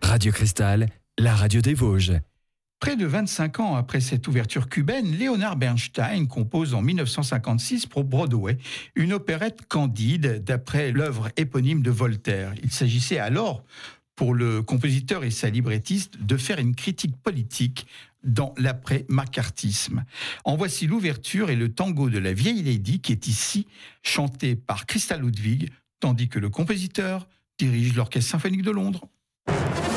Radio Cristal, la radio des Vosges. Près de 25 ans après cette ouverture cubaine, Leonard Bernstein compose en 1956 pour Broadway une opérette Candide d'après l'œuvre éponyme de Voltaire. Il s'agissait alors, pour le compositeur et sa librettiste, de faire une critique politique dans l'après-macartisme. En voici l'ouverture et le tango de la vieille lady qui est ici chanté par Christa Ludwig, tandis que le compositeur dirige l'Orchestre symphonique de Londres.